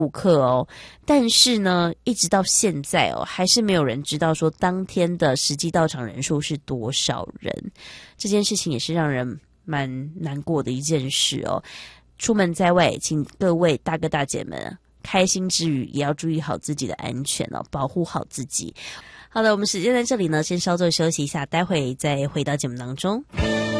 客哦，但是呢，一直到现在哦，还是没有人知道说当天的实际到场人数是多少人。这件事情也是让人蛮难过的一件事哦。出门在外，请各位大哥大姐们开心之余，也要注意好自己的安全哦，保护好自己。好的，我们时间在这里呢，先稍作休息一下，待会再回到节目当中。